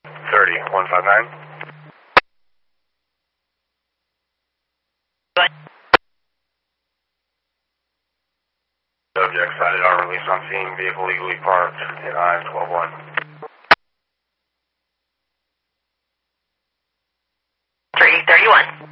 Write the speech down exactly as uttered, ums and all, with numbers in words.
thirty, one five nine. Subject cited our release on scene, vehicle legally parked in I twelve one. three thirty-one.